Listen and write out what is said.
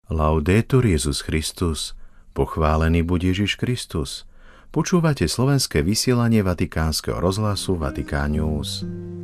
Laudetur Jesus Christus, pochválený buď Ježiš Kristus. Počúvate slovenské vysielanie Vatikánskeho rozhlasu Vatikán News.